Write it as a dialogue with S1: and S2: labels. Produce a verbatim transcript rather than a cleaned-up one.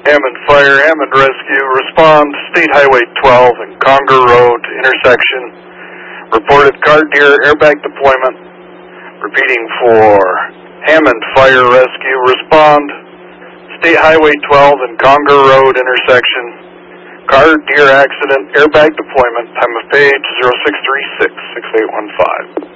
S1: Hammond Fire, Hammond Rescue, respond, State Highway twelve and Conger Road intersection. Reported car deer airbag deployment. Repeating for Hammond Fire Rescue, respond, State Highway twelve and Conger Road intersection. Car deer accident, airbag deployment, time of page zero six three six, six eight one five.